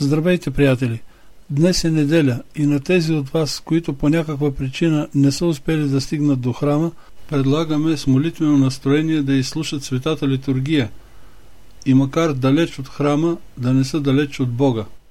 Здравейте, приятели! Днес е неделя и на тези от вас, които по някаква причина не са успели да стигнат до храма, предлагаме с молитвено настроение да изслушат Светата литургия и макар далеч от храма, да не са далеч от Бога.